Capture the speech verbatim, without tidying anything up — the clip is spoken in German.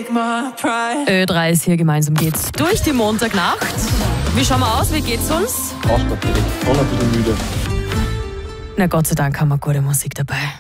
Ö drei ist hier, gemeinsam geht's durch die Montagnacht. Wie schauen wir aus? Wie geht's uns? Ausbaufähig. Schon ein bisschen müde. Na Gott sei Dank haben wir gute Musik dabei.